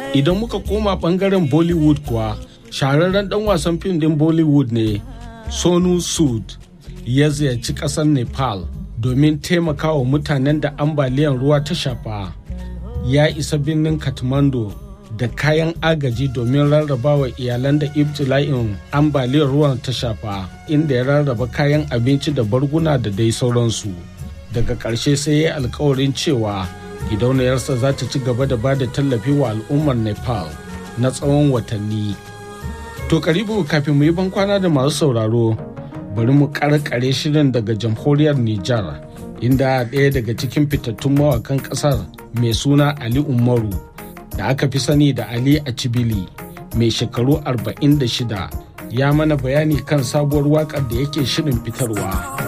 Idan muka koma ɓangaren Bollywood kuwa, shahararren ɗan wasan fim ɗin Bollywood ne Sonu Sood ya ziyarci ƙasar Nepal domin taimakawa mutanen da ambaliyar ruwa ta shafa. Ya isa birnin Kathmandu da kayan agaji domin rarrabawa iyalan da ibtila'in ambaliyar ruwan ta shafa, inda ya rarraba kayan abinci da barguna da dai sauransu. Daga ƙarshe sai ya yi alkawarin cewa gidauniyarsa za ta ci gaba da ba da tallafi wa al'ummar Nepal na tsawon watanni. To karibu kafin mu yi bankwana da masu sauraro, bari mu karkare shirin daga jamhuriyar Nijar, inda ɗaya daga cikin fitattun mawakan ƙasar mai suna Ali Umaru da aka fi sani da Ali Acibili mai shekaru 46 ya mana bayani kan sabuwar waƙar da yake shirin fitarwa.